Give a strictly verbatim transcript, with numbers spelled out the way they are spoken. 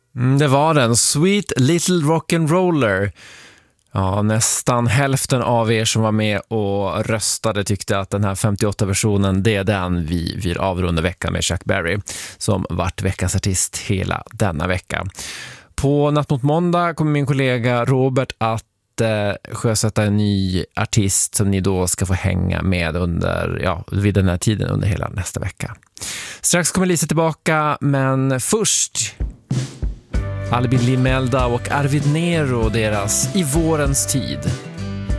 Mm, det var den. Sweet Little Rock'n'Roller. Ja, nästan hälften av er som var med och röstade tyckte att den här femtioåtta-versionen, det är den vi vill avrunda veckan med Chuck Berry, som vart veckans artist hela denna vecka. På Natt mot måndag kommer min kollega Robert att eh, sjösätta en ny artist som ni då ska få hänga med under, ja, vid den här tiden under hela nästa vecka. Strax kommer Lisa tillbaka, men först Albin Limelda och Arvid Nero, deras I vårens tid.